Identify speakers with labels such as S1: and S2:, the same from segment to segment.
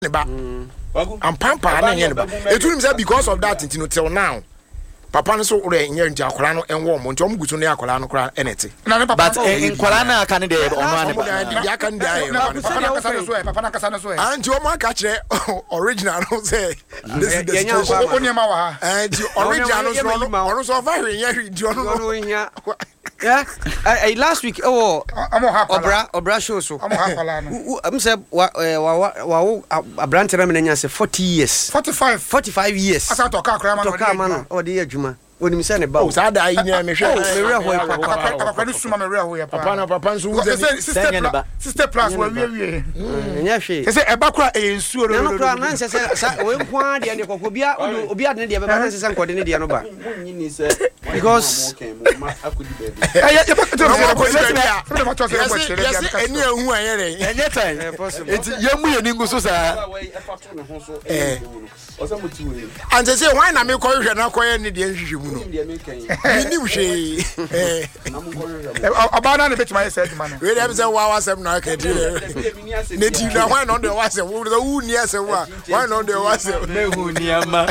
S1: ba am pampa na yen ba etunim say because of that till now papa no so ore nya nja akora no enwo mo nti omuguso ne akora no kora enete
S2: na ne papa
S3: but in kwara na aka ne de ono ane
S1: ba ya kan dia
S2: papa na kasa no so
S1: anti o ma ka kire original no say this is the situation
S2: oni ma wa ha
S1: anti original no ono so fa hwe nya hwe di ono
S4: nya yeah last week obra show so am say wa abrante na me nya say 40 years 45 years
S2: asa to ka akra ma
S4: no o de adwuma onim say ne ba
S1: o sa da yi ne me hwe
S4: me re ho
S2: papa no suma me re ho ya
S1: papa nso wo
S2: sister plus wa wie
S4: nya hwe
S2: say e ba kra e nsuo ro
S4: no kra na say we kwa de ne kokko obi ade ne de be ba na say nkode ne de no ba because
S1: eni ehu ayere
S3: enye time enti yemu ye ningu so sa
S1: and say why na me ko hwe na ko ye ne de hwehwe mu no ni hwe
S2: abana ne betima say aduma no
S1: we dem say wa wasem na ka di ne ti na why no de wasem wo ni asem wa why no de wasem
S3: me hu ni ama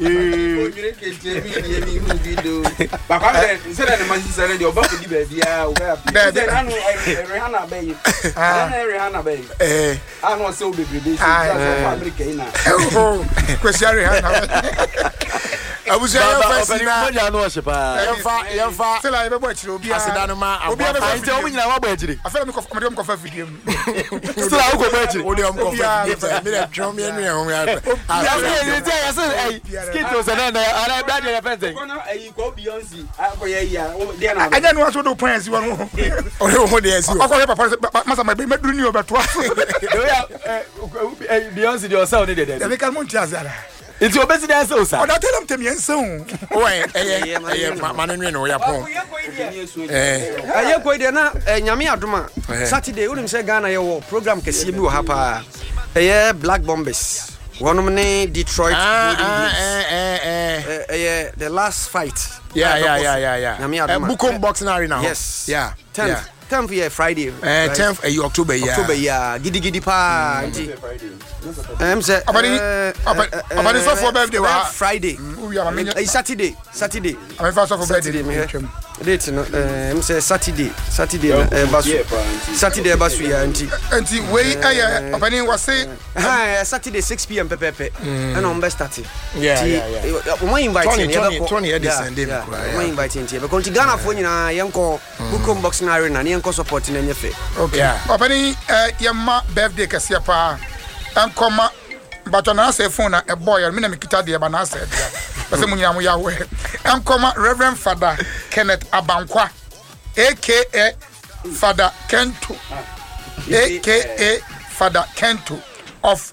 S5: papa say na man say de oba ko di ba bia o ba say anu Rihanna bay Rihanna bay anu say o bebrebe say America ina
S2: question Rihanna
S1: abuja ya fasi na
S3: ya no se pa
S1: yemfa
S2: sela e be bo chire obi
S1: asedanu ma
S2: obi be
S3: nti o nyina wa bo ejire
S2: afela me ko fa video mu
S3: sela o ko bo ejire
S1: o de am ko fa video me le drum ye nu e ho ya
S3: ya say skito se na ara bra de reference
S5: ko na ko Beyonce ko ye ya de na
S2: anya no aso do point si won
S1: o ho de asi
S2: o ko papa masa me duru ni obeto
S3: Beyonce de o sa o de de
S2: e be kan mo ntia zara
S3: it's your best dance o sa
S2: o da tell them tem yenson
S1: o eh manenwe no ya pon
S4: aye ko ide na nyame adoma Saturday unim say Ghana ye wo program kese bi wo ha pa Black Bombers one ne Detroit the last fight
S1: yeah Bukom Boxing Arena
S4: yes
S1: yeah
S4: 10th year Friday
S1: 10th October
S4: gidi pa nti say
S2: abadi so for birthday wa
S4: Friday Saturday
S2: am fa so for birthday
S4: date no say Saturday basu ya nti
S2: we abani was say
S4: Saturday 6 p.m. pepe and on best start we invite
S1: Tony Edison dem
S4: we invite him because Ghana fo nyina yenko Bukom Boxing Arena na yenko support na nyefe
S2: okay abani yemma birthday kase pa ankoma batona say phone na boy me na mikita de ba na say dia pese munyina mo yawe ankoma Reverend Father Kenneth Abankwa aka Father Kento aka Father Kento of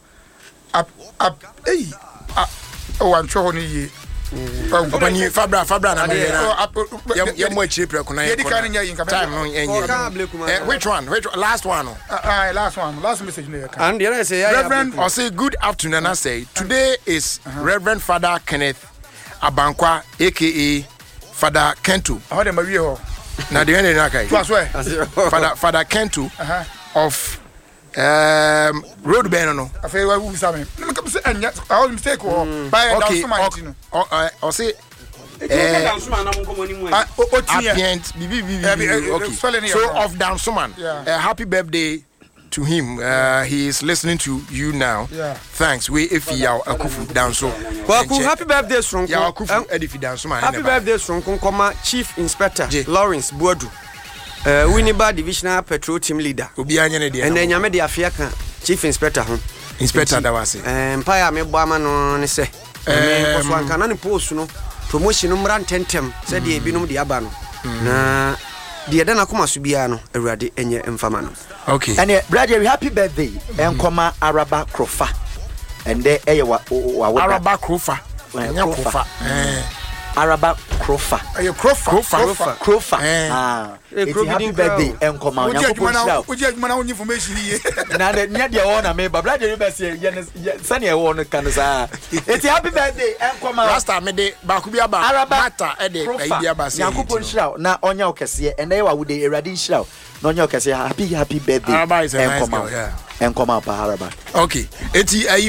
S2: one show ni ye
S1: Opani Fabra na me na ye mo achire preko na ye time no enye which one last one
S2: last message no
S4: and the other say
S1: Reverend or say good afternoon. I say today is Reverend Father Kenneth Abankwa aka Father Kento
S2: how dem awie ho
S1: na de ene na kai Father Kento of road ben no
S2: afei wa wu same me come say anya how mistake ho by down so much no
S1: or say so of down someone happy birthday to him. He is listening to you now. Thanks. We if ya akufu down so.
S4: Happy birthday strong.
S1: Ya akufu edifi down so.
S4: Happy birthday strong koma Chief Inspector Lawrence Buadu. Winneba Divisional Patrol Team Leader.
S1: Obi anya ne de.
S4: And nyame de afia kan Chief Inspector ho.
S1: Inspector da wase.
S4: Empire me bo ama no ne se. Me so anka na ne post no promotion no mran tentem se de ebinum de aba no. Na de na koma so bia no awurade enye emfama no.
S3: Okay. And brother, happy birthday. Enkoma Araba Krofa. And there wa
S1: Araba Krofa.
S3: Araba Krofa. Krofa. Happy birthday Enkoma.
S2: Oje adwuma na information here.
S3: Na nya de won na me brother you best sani e won kan sa. It's happy birthday Enkoma.
S1: Rasta me de ba ku bia ba. Mata e de bia ba se.
S3: Yakupon shiraw na onya okese and there wa wo de erade shiraw. No nyo kase happy birthday
S1: Enkoma
S3: Enkoma pa Araba.
S1: Okay. Eti